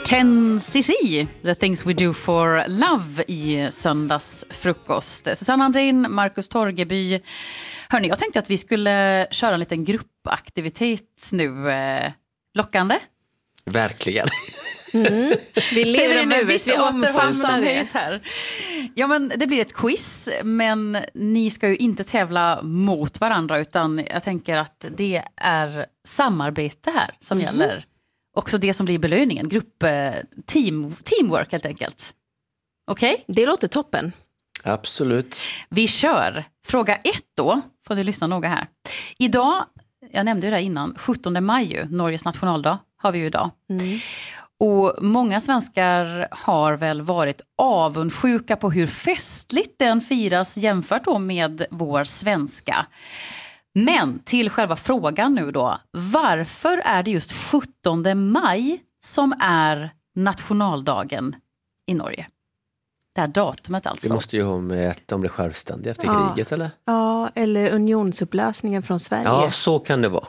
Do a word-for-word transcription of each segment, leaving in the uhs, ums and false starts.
ten C C, The Things We Do For Love i söndags frukost. Susanne Andrin, Marcus Torgeby. Hörrni, jag tänkte att vi skulle köra en liten gruppaktivitet nu. Eh, lockande? Verkligen. Mm. Vi lever i nuet, vi omfamnar det här. Ja, men det blir ett quiz, men ni ska ju inte tävla mot varandra, utan jag tänker att det är samarbete här som mm. gäller. Också det som blir belöningen, grupp, team, teamwork helt enkelt. Okej? Okay? Det låter toppen. Absolut. Vi kör. Fråga ett då, får ni lyssna noga här. Idag, jag nämnde ju det innan, sjuttonde maj, Norges nationaldag har vi ju idag. Mm. Och många svenskar har väl varit avundsjuka på hur festligt den firas jämfört då med vår svenska. Men till själva frågan nu då, varför är det just sjuttonde maj som är nationaldagen i Norge? Det här datumet alltså. Det måste ju ha med att de blev självständiga efter ja. kriget, eller? Ja, eller unionsupplösningen från Sverige. Ja, så kan det vara.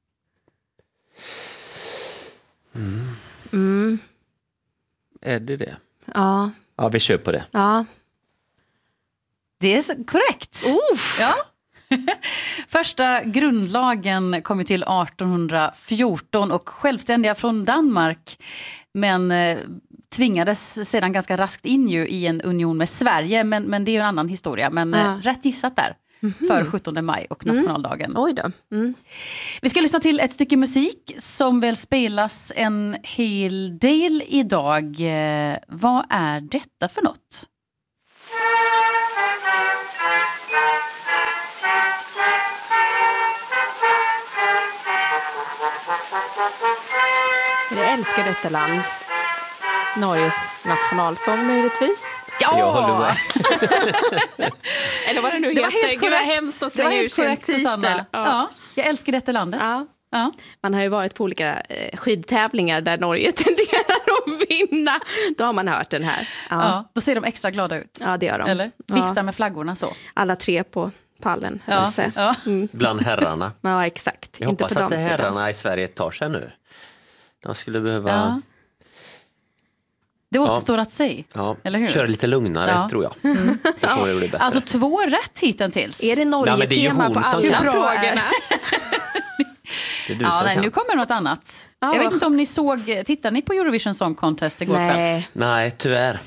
Mm. Mm. Är det det? Ja. Ja, vi kör på det. Ja. Det är korrekt. Uff. Ja. Första grundlagen kom till artonhundrafjorton och självständiga från Danmark, men eh, tvingades sedan ganska raskt in ju i en union med Sverige, men, men det är ju en annan historia, men ja. eh, rätt gissat där. Mm-hmm. För sjuttonde maj och nationaldagen. Mm. Oj då. Mm. Vi ska lyssna till ett stycke musik som väl spelas en hel del idag. Eh, vad är detta för något? Jag älskar detta land. Norges nationalsång möjligtvis. Ja! Jag håller med. Eller vad det nu det heter. Gud, vad hemskt att det var slänga helt ur sin korrekt, titel. Susanna. Ja. Ja, jag älskar detta landet. Ja. Ja. Man har ju varit på olika eh, skidtävlingar där Norge tenderar att vinna. Då har man hört den här. Ja, ja, då ser de extra glada ut. Ja, det gör de. Eller? Viftar ja. med flaggorna så. Alla tre på pallen. Ja. Ja. Mm. Bland herrarna. Ja, exakt. Jag inte hoppas på att herrarna i Sverige tar sig nu. De skulle behöva... Ja. Det återstår ja. att säga, ja. eller hur? Kör lite lugnare, ja. tror jag. Mm. Ja. Det blir alltså två rätt hittills. Är det Norge-tema på alla frågorna? Det är du ja, som nej, kan. Nu kommer något annat. Ja. Jag vet inte om ni såg, tittade ni på Eurovision Song Contest igår nej. kväll? Nej, tyvärr.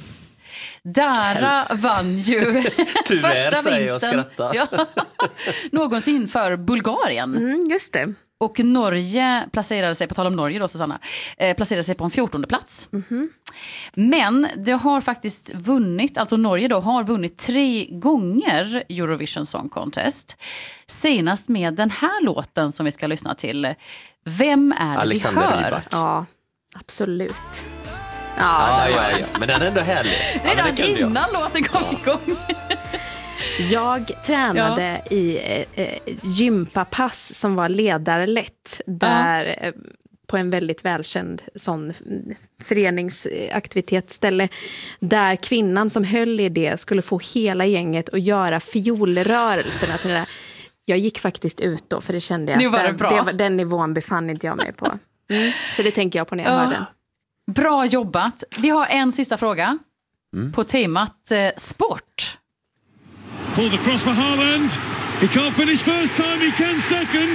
Dara vann ju tyvärr, första säger vinsten jag skratta. ja, någonsin för Bulgarien. Mm, just det. Och Norge placerade sig, på tal om Norge då Susanna, eh, placerade sig på en fjortonde plats. Mm-hmm. Men det har faktiskt vunnit, alltså Norge då har vunnit tre gånger Eurovision Song Contest. Senast med den här låten som vi ska lyssna till. Vem är det Alexander vi hör? Rybak. Ja, absolut. Ja, ja, ja, ja. Men den är ändå härlig. Redan ja, innan jag. låten kom ja. igång. Jag tränade ja. i eh, gympapass som var ledarlätt där ja. eh, på en väldigt välkänd sån föreningsaktivitetsställe där kvinnan som höll i det skulle få hela gänget att göra fiolrörelserna till det där. Jag gick faktiskt ut då för det kände jag nu var det att bra. Det var, den nivån befann inte jag mig på. Mm. Så det tänker jag på när jag ja. hör den. Bra jobbat. Vi har en sista fråga mm. på temat eh, sport. Pull the cross for Haaland. He can't finish first time, he can second.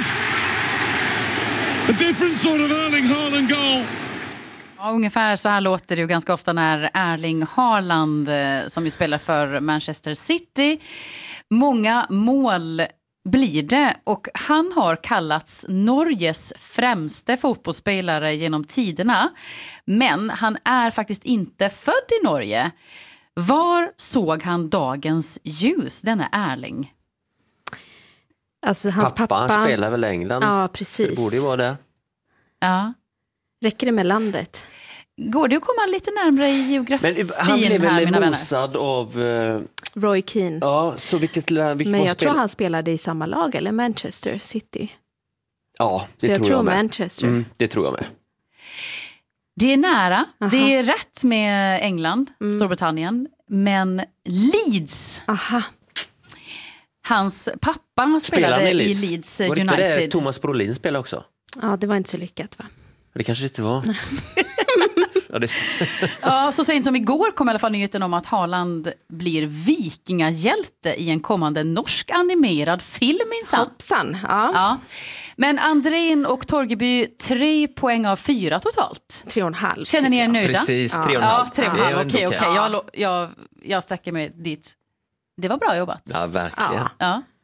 A different sort of Erling Haaland goal. Ja, ungefär så här låter det ju ganska ofta när Erling Haaland, eh, som ju spelar för Manchester City, många mål blir det, och han har kallats Norges främste fotbollsspelare genom tiderna, men han är faktiskt inte född i Norge. Var såg han dagens ljus, denna Erling? Alltså hans pappa, pappa han spelar väl England? Ja, precis. Det borde ju vara det. Ja. Räcker det med landet? Går det att komma lite närmare i geografin? Men han blev här, väl mosad av... Uh, Roy Keane. Ja, så vilket, vilket men jag spela? tror han spelade i samma lag, eller Manchester City. Ja, det så jag tror tror jag med. Manchester. Mm, det tror jag med. Det är nära. Aha. Det är rätt med England, mm. Storbritannien. Men Leeds. Aha. Hans pappa spelade i Leeds, i Leeds var United. Var det det Thomas Brolin spelade också? Ja, det var inte så lyckat, va? Det kanske inte var. Ja, det... ja, så sent som igår kom i alla fall nyheten om att Haaland blir vikingahjälte i en kommande norsk animerad film minsann. Hoppsan, ja. Ja. Men Andrén och Torgeby, tre poäng av fyra totalt. Tre och en halv. Känner ni er nöjda? Precis, tre och en Ja, halv. tre och en Det är halv. ändå Okej, okej. okej. Jag, lo- jag, jag sträcker mig dit. Det var bra jobbat. Ja, verkligen. Ja. Ja.